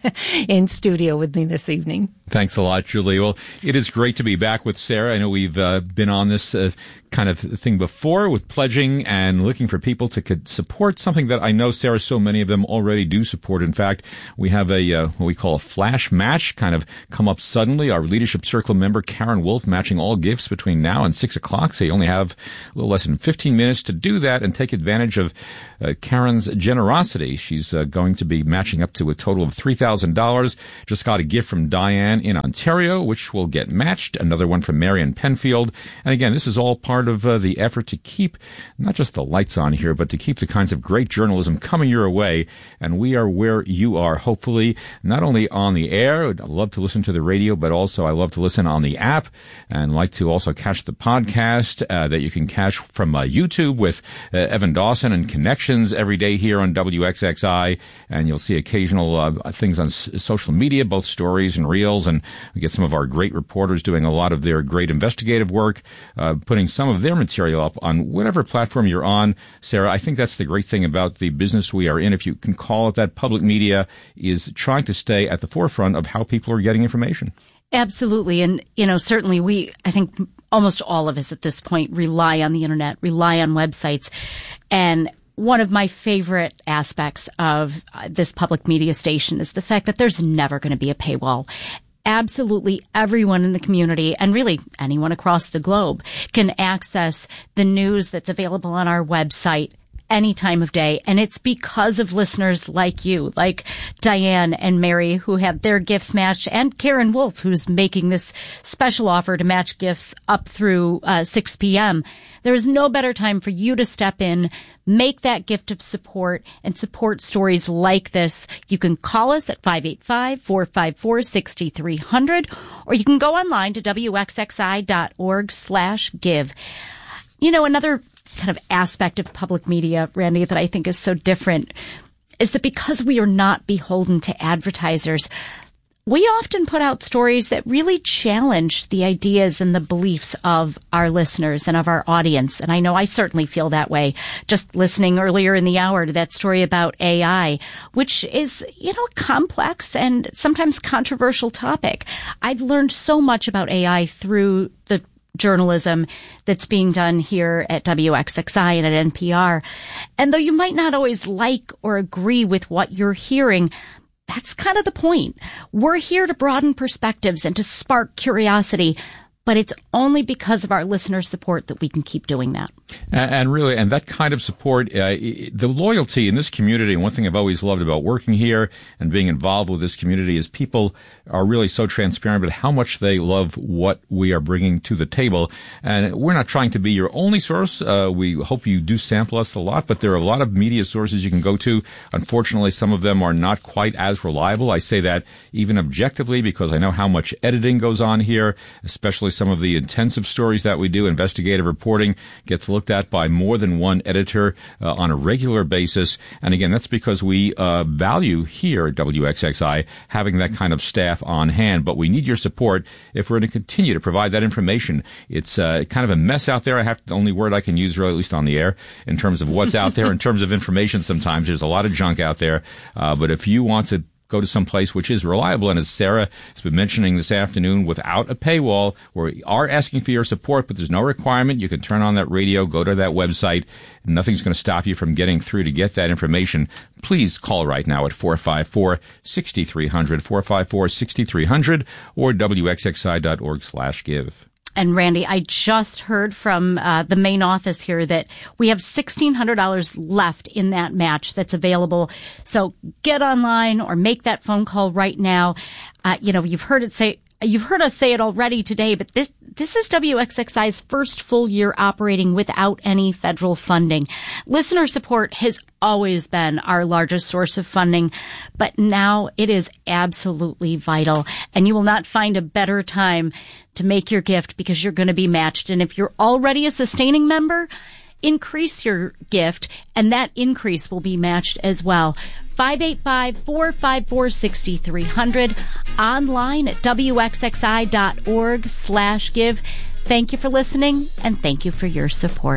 In studio with me this evening. Thanks a lot, Julie. Well, it is great to be back with Sarah. I know we've uh, been on this uh, kind of thing before with pledging and looking for people to could support something that I know, Sarah, so many of them already do support. In fact, we have a uh, what we call a flash match kind of come up suddenly. Our Leadership Circle member, Karen Wolf, matching all gifts between now and six o'clock. So you only have a little less than fifteen minutes to do that and take advantage of uh, Karen's generosity. She's uh, going to be matching up to a total of three thousand dollars. Just got a gift from Diane in Ontario, which will get matched. Another one from Marion Penfield. And again, this is all part of uh, the effort to keep not just the lights on here, but to keep the kinds of great journalism coming your way. And we are where you are, hopefully, not only on the air. I love to listen to the radio, but also I love to listen on the app and like to also catch the podcast uh, that you can catch from uh, YouTube with uh, Evan Dawson and Connections every day here on W X X I. And you'll see occasional uh, things on s- social media, both stories and reels. And we get some of our great reporters doing a lot of their great investigative work, uh, putting some of their material up on whatever platform you're on. Sarah, I think that's the great thing about the business we are in, if you can call it that. Public media is trying to stay at the forefront of how people are getting information. Absolutely. And, you know, certainly we, I think almost all of us at this point rely on the internet, rely on websites. And one of my favorite aspects of this public media station is the fact that there's never going to be a paywall. Absolutely everyone in the community, and really anyone across the globe, can access the news that's available on our website any time of day. And it's because of listeners like you, like Diane and Mary, who had their gifts matched, and Karen Wolf, who's making this special offer to match gifts up through uh, six p.m. There is no better time for you to step in, make that gift of support, and support stories like this. You can call us at five eight five, four five four, six three zero zero, or you can go online to W X X I dot org slash give. You know, another kind of aspect of public media, Randy, that I think is so different is that because we are not beholden to advertisers, we often put out stories that really challenge the ideas and the beliefs of our listeners and of our audience. And I know I certainly feel that way just listening earlier in the hour to that story about A I, which is, you know, a complex and sometimes controversial topic. I've learned so much about A I through the journalism that's being done here at W X X I and at N P R. And though you might not always like or agree with what you're hearing, that's kind of the point. We're here to broaden perspectives and to spark curiosity, but it's only because of our listener support that we can keep doing that. And, and really, and that kind of support, uh, the loyalty in this community, and one thing I've always loved about working here and being involved with this community is people are really so transparent about how much they love what we are bringing to the table. And we're not trying to be your only source. Uh, we hope you do sample us a lot, but there are a lot of media sources you can go to. Unfortunately, some of them are not quite as reliable. I say that even objectively because I know how much editing goes on here, especially some of the intensive stories that we do. Investigative reporting gets looked at by more than one editor uh, on a regular basis. And again, that's because we uh, value here at W X X I having that kind of staff on hand. But we need your support if we're going to continue to provide that information. It's uh, kind of a mess out there. I have the only word I can use, really, at least on the air, in terms of what's out there, in terms of information sometimes. There's a lot of junk out there. Uh, but if you want to go to some place which is reliable, and as Sarah has been mentioning this afternoon, without a paywall, we are asking for your support, but there's no requirement. You can turn on that radio, go to that website, and nothing's going to stop you from getting through to get that information. Please call right now at four five four, six three zero zero, four five four, six three zero zero, or W X X I dot org slash give. And Randy, I just heard from uh, the main office here that we have sixteen hundred dollars left in that match that's available. So get online or make that phone call right now. Uh, you know, you've heard it say, you've heard us say it already today, but this this is W X X I's first full year operating without any federal funding. Listener support has always been our largest source of funding, but now it is absolutely vital. And you will not find a better time to make your gift because you're going to be matched. And if you're already a sustaining member, increase your gift, and that increase will be matched as well. five eight five, four five four, six three zero zero, online at W X X I dot org slash give. Thank you for listening, and thank you for your support.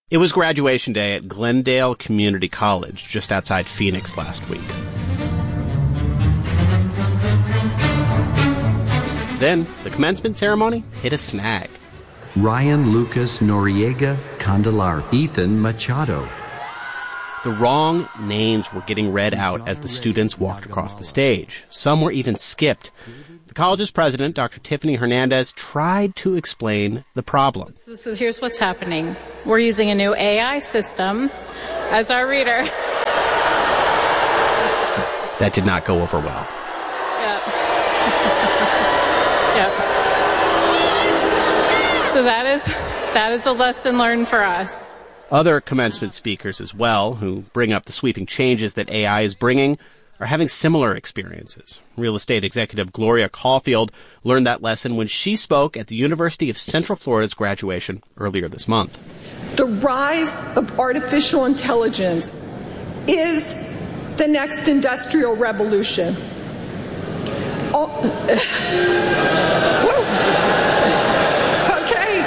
It was graduation day at Glendale Community College, just outside Phoenix last week. Then, the commencement ceremony hit a snag. Ryan Lucas Noriega Candelar, Ethan Machado. The wrong names were getting read out as the students walked across the stage. Some were even skipped. The college's president, Doctor Tiffany Hernandez, tried to explain the problem. This is, here's what's happening. We're using a new A I system as our reader. That did not go over well. Yep. Yep. So that is that is a lesson learned for us. Other commencement speakers as well, who bring up the sweeping changes that A I is bringing, are having similar experiences. Real estate executive Gloria Caulfield learned that lesson when she spoke at the University of Central Florida's graduation earlier this month. The rise of artificial intelligence is the next industrial revolution. Oh, okay,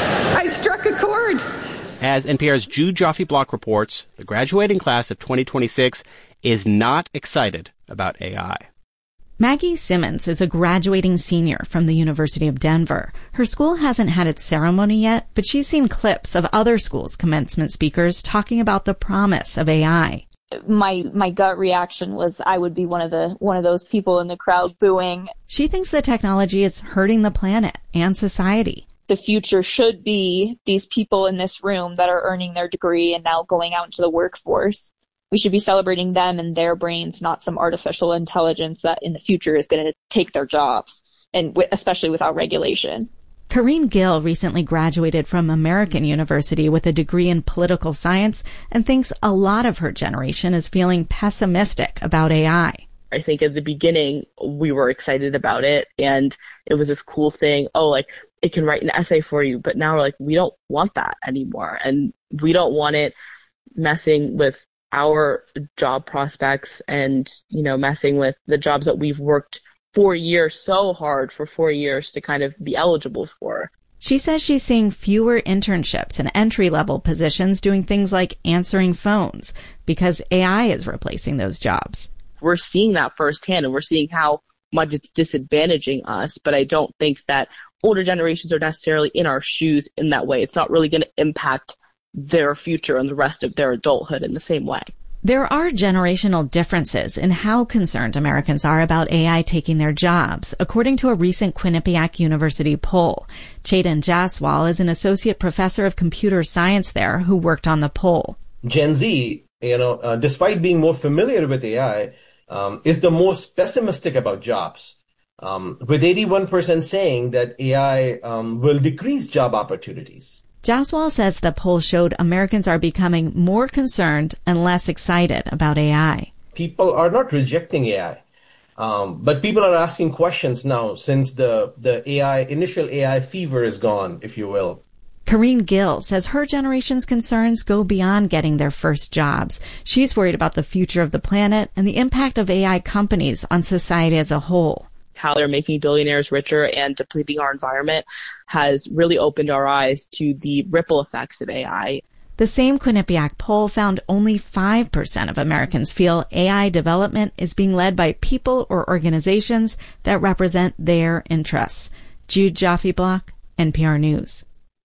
I struck a chord. As N P R's Jude Joffe-Block reports, the graduating class of twenty twenty-six is not excited about A I. Maggie Simmons is a graduating senior from the University of Denver. Her school hasn't had its ceremony yet, but she's seen clips of other schools' commencement speakers talking about the promise of A I. My my gut reaction was I would be one of the one of those people in the crowd booing. She thinks the technology is hurting the planet and society. The future should be these people in this room that are earning their degree and now going out into the workforce. We should be celebrating them and their brains, not some artificial intelligence that in the future is going to take their jobs, and w- especially without regulation. Karine Gill recently graduated from American University with a degree in political science and thinks a lot of her generation is feeling pessimistic about A I. I think at the beginning, we were excited about it, and it was this cool thing. Oh, like, it can write an essay for you. But now we're like, we don't want that anymore. And we don't want it messing with our job prospects and, you know, messing with the jobs that we've worked four years so hard for four years to kind of be eligible for. She says she's seeing fewer internships and entry-level positions doing things like answering phones because A I is replacing those jobs. We're seeing that firsthand, and we're seeing how much it's disadvantaging us, but I don't think that older generations are necessarily in our shoes in that way. It's not really going to impact their future and the rest of their adulthood in the same way. There are generational differences in how concerned Americans are about A I taking their jobs, according to a recent Quinnipiac University poll. Chetan Jaswal is an associate professor of computer science there who worked on the poll. Gen Z, you know, uh, despite being more familiar with A I, um, is the most pessimistic about jobs, um, with eighty-one percent saying that A I um, will decrease job opportunities. Jaswal says the poll showed Americans are becoming more concerned and less excited about A I. People are not rejecting A I, um, but people are asking questions now since the, the A I, initial A I fever is gone, if you will. Karine Gill says her generation's concerns go beyond getting their first jobs. She's worried about the future of the planet and the impact of A I companies on society as a whole. How they're making billionaires richer and depleting our environment has really opened our eyes to the ripple effects of A I. The same Quinnipiac poll found only five percent of Americans feel A I development is being led by people or organizations that represent their interests. Jude Joffe-Block, N P R News.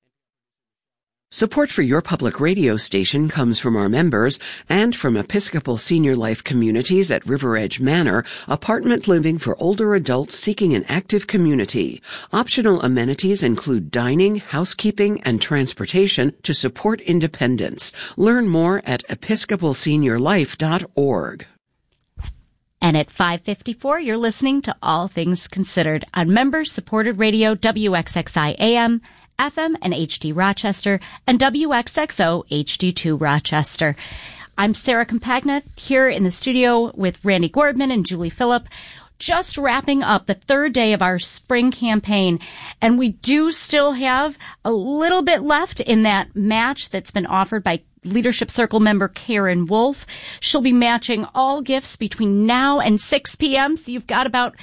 Support for your public radio station comes from our members and from Episcopal Senior Life Communities at River Edge Manor, apartment living for older adults seeking an active community. Optional amenities include dining, housekeeping, and transportation to support independence. Learn more at episcopal senior life dot org. And at five fifty-four, you're listening to All Things Considered on member-supported radio W X X I A M, F M and H D Rochester, and W X X O H D two Rochester. I'm Sarah Compagna here in the studio with Randy Gordman and Julie Phillip, just wrapping up the third day of our spring campaign. And we do still have a little bit left in that match that's been offered by Leadership Circle member Karen Wolf. She'll be matching all gifts between now and six p.m., so you've got about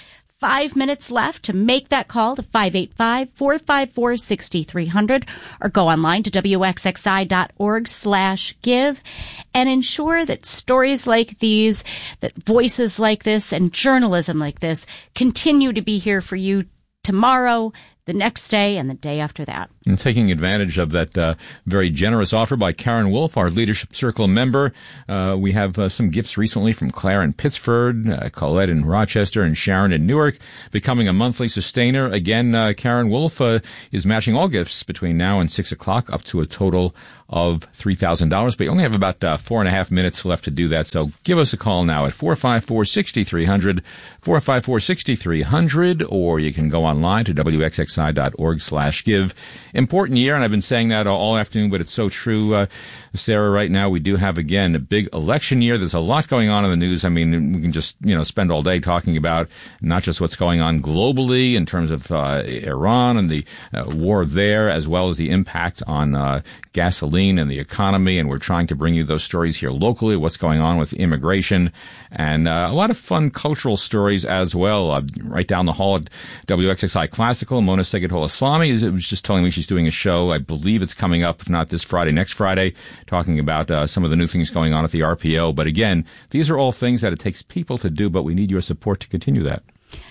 five minutes left to make that call to five eight five, four five four, six three zero zero or go online to W X X I dot org slash give and ensure that stories like these, that voices like this, and journalism like this continue to be here for you tomorrow, the next day, and the day after that. And taking advantage of that uh, very generous offer by Karen Wolf, our Leadership Circle member, uh, we have uh, some gifts recently from Claire in Pittsford, uh, Colette in Rochester, and Sharon in Newark, becoming a monthly sustainer. Again, uh, Karen Wolf uh, is matching all gifts between now and six o'clock up to a total of three thousand dollars, but you only have about uh, four and a half minutes left to do that. So give us a call now at four five four, six three zero zero, four five four, six three zero zero, or you can go online to W X X I dot org slash give. Important year, and I've been saying that all afternoon, but it's so true, uh, Sarah. Right now, we do have, again, a big election year. There's a lot going on in the news. I mean, we can just, you know, spend all day talking about not just what's going on globally in terms of uh, Iran and the uh, war there, as well as the impact on uh, gasoline and the economy, and we're trying to bring you those stories here locally, what's going on with immigration, and uh, a lot of fun cultural stories as well. Uh, right down the hall at W X X I Classical, Mona Segetola-Slami was just telling me she's doing a show. I believe it's coming up, if not this Friday, next Friday, talking about uh, some of the new things going on at the R P O. But again, these are all things that it takes people to do, but we need your support to continue that.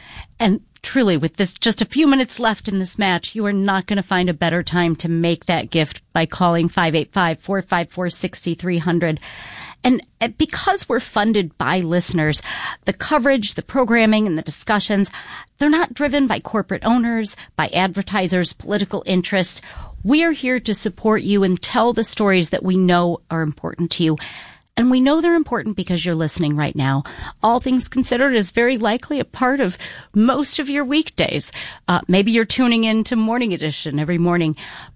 And truly, with this just a few minutes left in this match, you are not going to find a better time to make that gift by calling five eight five, four five four, six three zero zero. And because we're funded by listeners, the coverage, the programming, and the discussions, they're not driven by corporate owners, by advertisers, political interests. We are here to support you and tell the stories that we know are important to you. And we know they're important because you're listening right now. All things considered is very likely a part of most of your weekdays. Uh, maybe you're tuning in to Morning Edition every morning.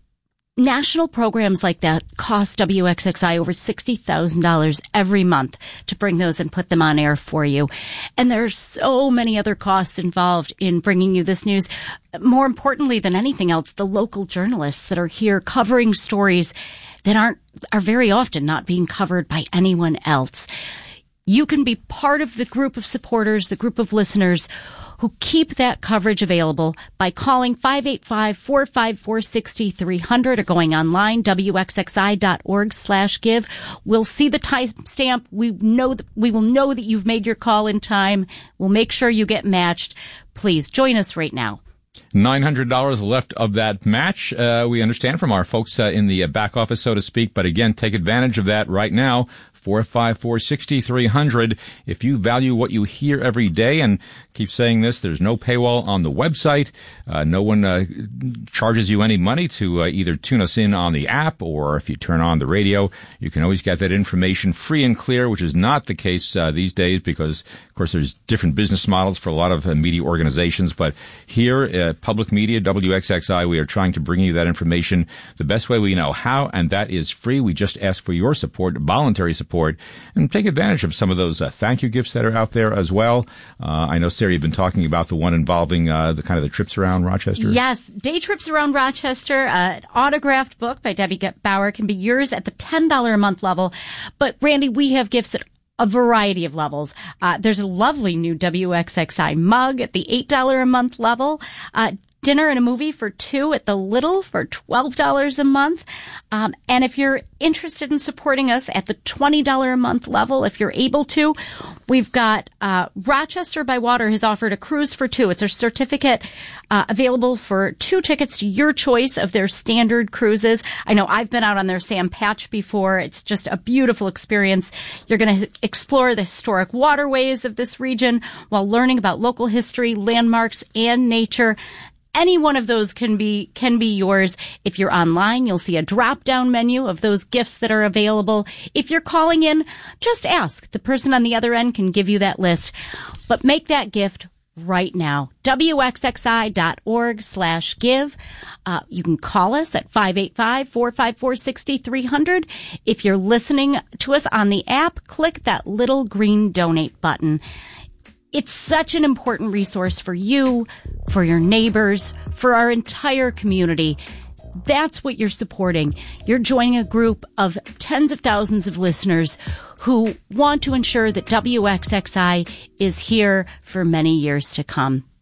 National programs like that cost W X X I over sixty thousand dollars every month to bring those and put them on air for you. And there are so many other costs involved in bringing you this news. More importantly than anything else, the local journalists that are here covering stories that aren't, are very often not being covered by anyone else. You can be part of the group of supporters, the group of listeners who keep that coverage available by calling five eight five, four five four, six three zero zero or going online, W X X I dot org slash give. We'll see the timestamp. We know that, we will know that you've made your call in time. We'll make sure you get matched. Please join us right now. nine hundred dollars left of that match, uh, we understand from our folks uh, in the uh, back office, so to speak. But again, take advantage of that right now. four five four, six three zero zero. If you value what you hear every day, and keep saying this, there's no paywall on the website. Uh, no one uh, charges you any money to uh, either tune us in on the app, or if you turn on the radio, you can always get that information free and clear, which is not the case uh, these days because, of course, there's different business models for a lot of uh, media organizations. But here at Public Media, W X X I, we are trying to bring you that information the best way we know how, and that is free. We just ask for your support, voluntary support, and take advantage of some of those uh, thank you gifts that are out there as well. Uh, I know, Sarah, you've been talking about the one involving uh, the kind of the trips around Rochester. Yes, day trips around Rochester. Uh, an autographed book by Debbie Bauer can be yours at the ten dollars a month level. But, Randy, we have gifts at a variety of levels. Uh, there's a lovely new W X X I mug at the eight dollars a month level. Uh, dinner and a movie for two at the Little for twelve dollars a month. Um, and if you're interested in supporting us at the twenty dollars a month level, if you're able to, we've got uh, Rochester by Water has offered a cruise for two. It's a certificate uh, available for two tickets to your choice of their standard cruises. I know I've been out on their Sam Patch before. It's just a beautiful experience. You're going to explore the historic waterways of this region while learning about local history, landmarks, and nature. Any one of those can be can be yours. If you're online, you'll see a drop-down menu of those gifts that are available. If you're calling in, just ask. The person on the other end can give you that list. But make that gift right now. W X X I dot org slash give. Uh, you can call us at five eight five, four five four, six three zero zero. If you're listening to us on the app, click that little green donate button. It's such an important resource for you, for your neighbors, for our entire community. That's what you're supporting. You're joining a group of tens of thousands of listeners who want to ensure that W X X I is here for many years to come.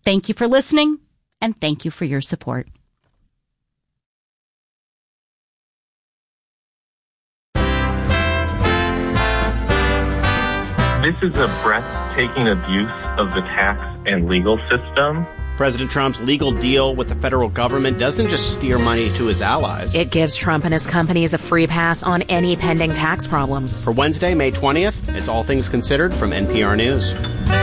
Thank you for listening, and thank you for your support. This is a breathtaking abuse of the tax and legal system. President Trump's legal deal with the federal government doesn't just steer money to his allies. It gives Trump and his companies a free pass on any pending tax problems. For Wednesday, May twentieth, it's All Things Considered from N P R News.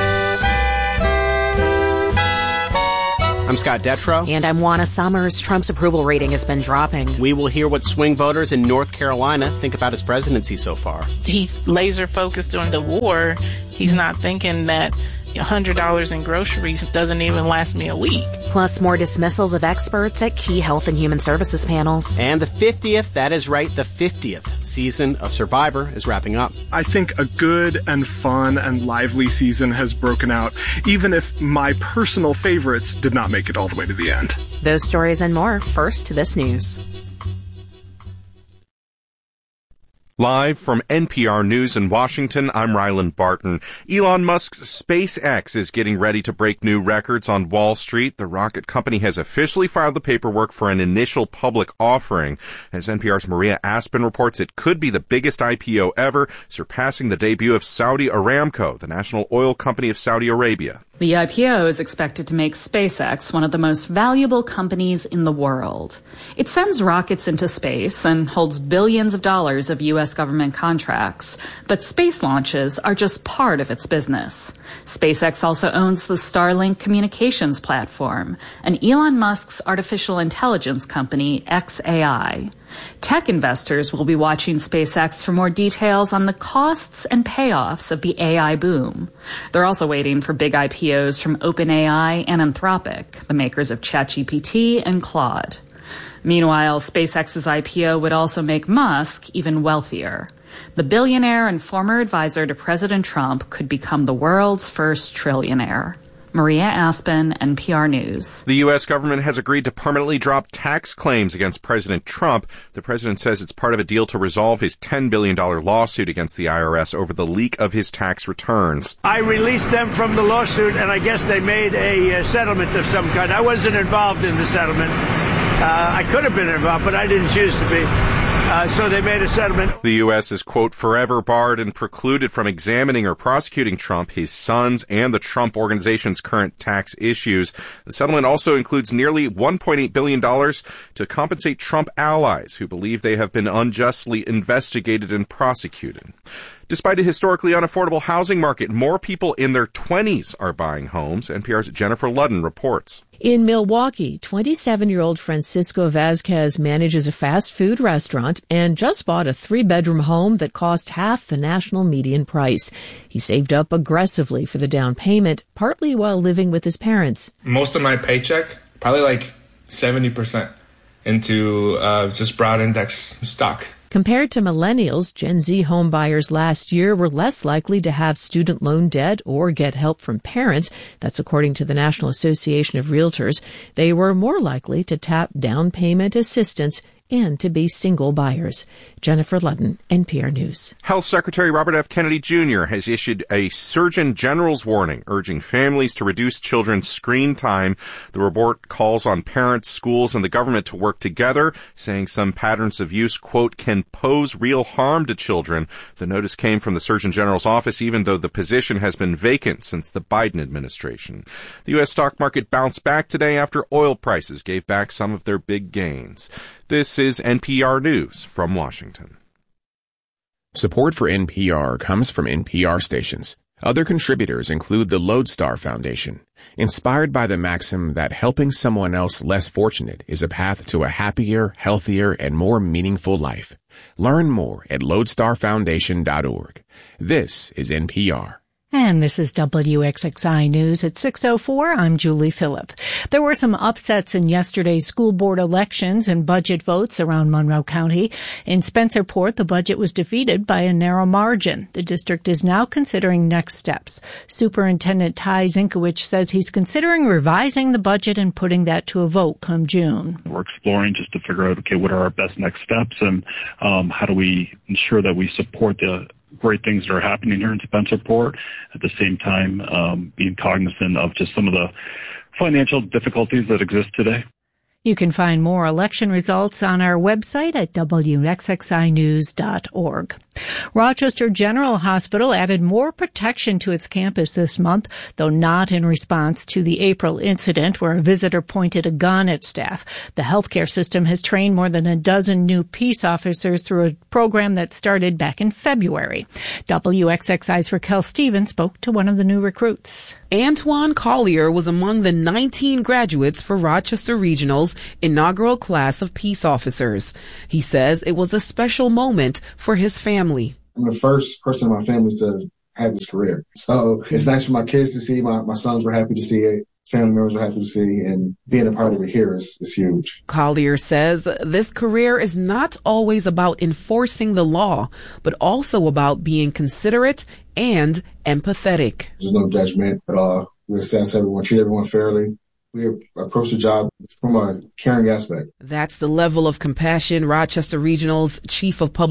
I'm Scott Detrow. And I'm Juana Summers. Trump's approval rating has been dropping. We will hear what swing voters in North Carolina think about his presidency so far. He's laser focused on the war. He's not thinking that one hundred dollars in groceries doesn't even last me a week. Plus more dismissals of experts at key health and human services panels. And the fiftieth, that is right, the fiftieth season of Survivor is wrapping up. I think a good and fun and lively season has broken out, even if my personal favorites did not make it all the way to the end. Those stories and more. First, this news. Live from N P R News in Washington, I'm Ryland Barton. Elon Musk's SpaceX is getting ready to break new records on Wall Street. The rocket company has officially filed the paperwork for an initial public offering. As N P R's Maria Aspen reports, it could be the biggest I P O ever, surpassing the debut of Saudi Aramco, the national oil company of Saudi Arabia. The I P O is expected to make SpaceX one of the most valuable companies in the world. It sends rockets into space and holds billions of dollars of U S government contracts, but space launches are just part of its business. SpaceX also owns the Starlink communications platform and Elon Musk's artificial intelligence company, X A I. Tech investors will be watching SpaceX for more details on the costs and payoffs of the A I boom. They're also waiting for big I P Os from OpenAI and Anthropic, the makers of ChatGPT and Claude. Meanwhile, SpaceX's I P O would also make Musk even wealthier. The billionaire and former advisor to President Trump could become the world's first trillionaire. Maria Aspen, N P R News. The U S government has agreed to permanently drop tax claims against President Trump. The president says it's part of a deal to resolve his ten billion dollars lawsuit against the I R S over the leak of his tax returns. I released them from the lawsuit, and I guess they made a uh, settlement of some kind. I wasn't involved in the settlement. Uh, I could have been involved, but I didn't choose to be. Uh, so they made a settlement. The U S is, quote, forever barred and precluded from examining or prosecuting Trump, his sons, and the Trump Organization's current tax issues. The settlement also includes nearly one point eight billion dollars to compensate Trump allies who believe they have been unjustly investigated and prosecuted. Despite a historically unaffordable housing market, more people in their twenties are buying homes. N P R's Jennifer Ludden reports. In Milwaukee, twenty-seven-year-old Francisco Vasquez manages a fast food restaurant and just bought a three-bedroom home that cost half the national median price. He saved up aggressively for the down payment, partly while living with his parents. Most of my paycheck, probably like seventy percent, into uh, just broad index stock. Compared to millennials, Gen Z home buyers last year were less likely to have student loan debt or get help from parents. That's according to the National Association of Realtors. They were more likely to tap down payment assistance and to be single buyers. Jennifer Ludden, N P R News. Health Secretary Robert F. Kennedy Junior has issued a Surgeon General's warning, urging families to reduce children's screen time. The report calls on parents, schools, and the government to work together, saying some patterns of use, quote, can pose real harm to children. The notice came from the Surgeon General's office, even though the position has been vacant since the Biden administration. The U S stock market bounced back today after oil prices gave back some of their big gains. This is N P R News from Washington. Support for N P R comes from N P R stations. Other contributors include the Lodestar Foundation, inspired by the maxim that helping someone else less fortunate is a path to a happier, healthier, and more meaningful life. Learn more at lodestar foundation dot org. This is N P R. And this is W X X I News at six oh four. I'm Julie Phillip. There were some upsets in yesterday's school board elections and budget votes around Monroe County. In Spencerport, the budget was defeated by a narrow margin. The district is now considering next steps. Superintendent Ty Zinkowicz says he's considering revising the budget and putting that to a vote come June. We're exploring just to figure out, okay, what are our best next steps and um, how do we ensure that we support the great things that are happening here in Spencerport, at the same time um, being cognizant of just some of the financial difficulties that exist today. You can find more election results on our website at W X X I news dot org. Rochester General Hospital added more protection to its campus this month, though not in response to the April incident where a visitor pointed a gun at staff. The healthcare system has trained more than a dozen new peace officers through a program that started back in February. W X X I's Raquel Stevens spoke to one of the new recruits. Antoine Collier was among the nineteen graduates for Rochester Regional's inaugural class of peace officers. He says it was a special moment for his family. I'm the first person in my family to have this career. So it's nice for my kids to see. My, my sons were happy to see it. Family members were happy to see. And being a part of it here is, is huge. Collier says this career is not always about enforcing the law, but also about being considerate and empathetic. There's no judgment at all. We assess everyone, treat everyone fairly. We approach the job from a caring aspect. That's the level of compassion Rochester Regional's Chief of Public